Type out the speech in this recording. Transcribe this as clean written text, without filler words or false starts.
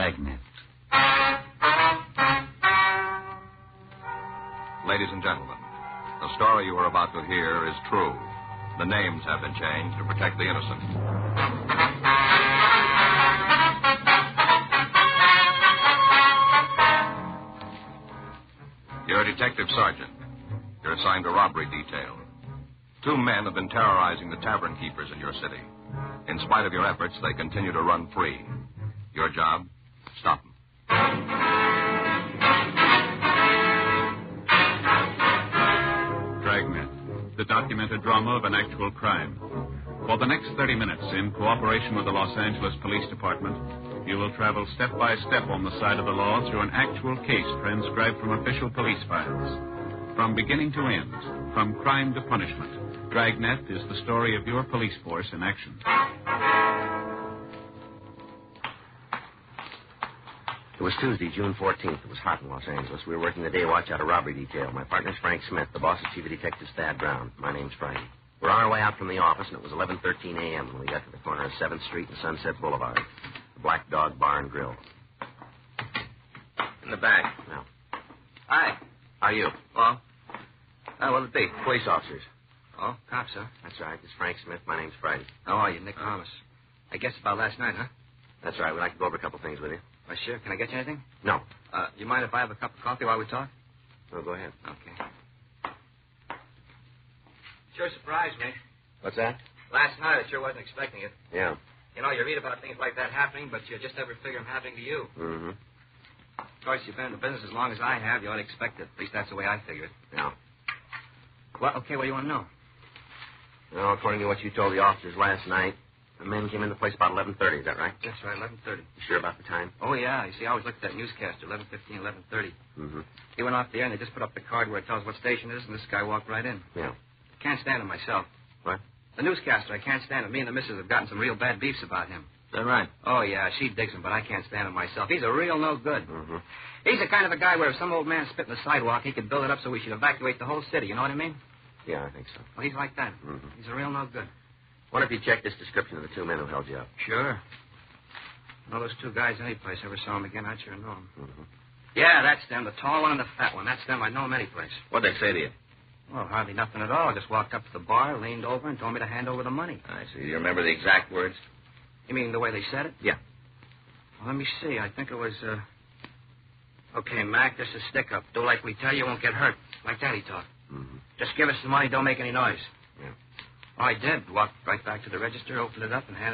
Dragnet. Ladies and gentlemen, the story you are about to hear is true. The names have been changed to protect the innocent. You're a detective sergeant. You're assigned to robbery detail. 2 men have been terrorizing the tavern keepers in your city. In spite of your efforts, they continue to run free. Your job? Stop them. Dragnet, the documented drama of an actual crime. For the next 30 minutes, in cooperation with the Los Angeles Police Department, you will travel step by step on the side of the law through an actual case transcribed from official police files. From beginning to end, from crime to punishment, Dragnet is the story of your police force in action. It was Tuesday, June 14th. It was hot in Los Angeles. We were working the day watch out of robbery detail. My partner's Frank Smith. The boss is Chief of Detectives Thad Brown. My name's Friday. We're on our way out from the office, and it was 11:13 a.m. when we got to the corner of 7th Street and Sunset Boulevard. The Black Dog Bar and Grill. In the back. Now. Hi. How are you? Well? What'll it be? Police officers. Oh, cops, huh? That's right. This is Frank Smith. My name's Friday. How are you, Nick Thomas? I guess about last night, huh? That's right. We'd like to go over a couple things with you. Well, sure. Can I get you anything? No. You mind if I have a cup of coffee while we talk? No, go ahead. Okay. Sure surprised me. What's that? Last night, I sure wasn't expecting it. Yeah. You know, you read about things like that happening, but you just never figure them happening to you. Mm-hmm. Of course, you've been in the business as long as I have. You ought to expect it. At least that's the way I figure it. Yeah. Well, okay, what do you want to know? Well, according to what you told the officers last night, the men came in the place about 11:30. Is that right? That's right, 11:30. You sure about the time? Oh, yeah. You see, I always look at that newscaster, 11:15, 11:30. Mm-hmm. He went off the air, and they just put up the card where it tells what station it is, and this guy walked right in. Yeah. Can't stand him myself. What? The newscaster, I can't stand him. Me and the missus have gotten some real bad beefs about him. Is that right? Oh, yeah, she digs him, but I can't stand him myself. He's a real no good. Mm-hmm. He's the kind of a guy where if some old man spit in the sidewalk, he could build it up so we should evacuate the whole city. You know what I mean? Yeah, I think so. Well, he's like that. Mm-hmm. He's a real no good. What if you check this description of the 2 men who held you up? Sure. Know those 2 guys any place. Ever saw them again, I'd sure know them. Mm-hmm. Yeah, that's them. The tall one and the fat one. That's them. I know them any place. What'd they say to you? Well, hardly nothing at all. Just walked up to the bar, leaned over, and told me to hand over the money. I see. Do you remember the exact words? You mean the way they said it? Yeah. Well, let me see. I think it was, Okay, Mac, this is stick-up. Do like we tell you, won't get hurt. Like that he talked. Mm-hmm. Just give us the money, don't make any noise. Yeah. Oh, I did. Walked right back to the register, opened it up, and handed